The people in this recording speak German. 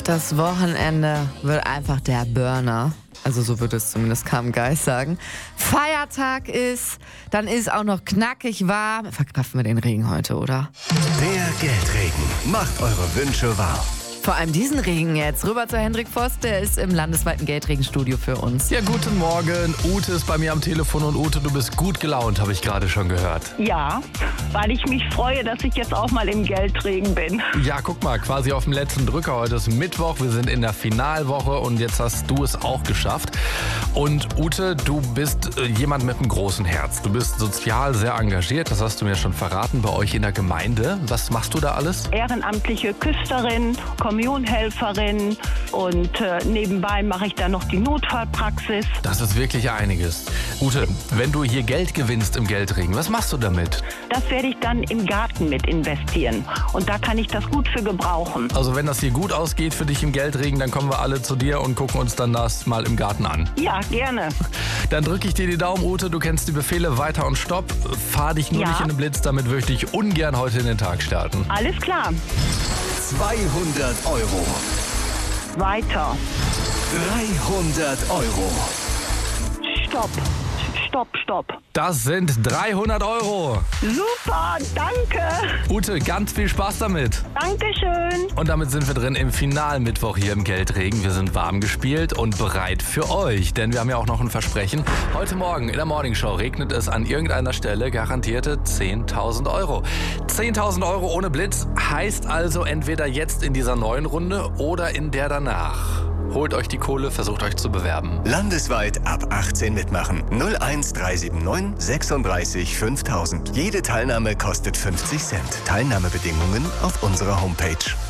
Das Wochenende wird einfach der Burner. Also so würde es zumindest Carmen Geis sagen. Feiertag ist, dann ist auch noch knackig warm. Verkraften wir den Regen heute, oder? Der Geldregen macht eure Wünsche wahr. Vor allem diesen Regen jetzt. Rüber zu Hendrik Voss, der ist im landesweiten Geldregenstudio für uns. Ja, guten Morgen. Ute ist bei mir am Telefon und Ute, du bist gut gelaunt, habe ich gerade schon gehört. Ja, weil ich mich freue, dass ich jetzt auch mal im Geldregen bin. Ja, guck mal, quasi auf dem letzten Drücker. Heute ist Mittwoch, wir sind in der Finalwoche und jetzt hast du es auch geschafft. Und Ute, du bist jemand mit einem großen Herz. Du bist sozial sehr engagiert, das hast du mir schon verraten, bei euch in der Gemeinde. Was machst du da alles? Ehrenamtliche Küsterin, Kommunionhelferin und nebenbei mache ich dann noch die Notfallpraxis. Das ist wirklich einiges. Ute, wenn du hier Geld gewinnst im Geldregen, was machst du damit? Das werde ich dann im Garten mit investieren und da kann ich das gut für gebrauchen. Also wenn das hier gut ausgeht für dich im Geldregen, dann kommen wir alle zu dir und gucken uns dann das mal im Garten an. Ja, gerne. Dann drücke ich dir die Daumen, Ute. Du kennst die Befehle weiter und stopp. Fahr dich nur nicht in den Blitz, damit würde ich dich ungern heute in den Tag starten. Alles klar. 200 Euro. Weiter. 300 Euro. Stopp. Stopp. Das sind 300 Euro. Super, danke. Ute, ganz viel Spaß damit. Dankeschön. Und damit sind wir drin im Finalmittwoch hier im Geldregen. Wir sind warm gespielt und bereit für euch. Denn wir haben ja auch noch ein Versprechen. Heute Morgen in der Morningshow regnet es an irgendeiner Stelle garantierte 10.000 Euro. 10.000 Euro ohne Blitz heißt also entweder jetzt in dieser neuen Runde oder in der danach. Holt euch die Kohle, versucht euch zu bewerben. Landesweit ab 18 mitmachen. 01379 36 5000. Jede Teilnahme kostet 50 Cent. Teilnahmebedingungen auf unserer Homepage.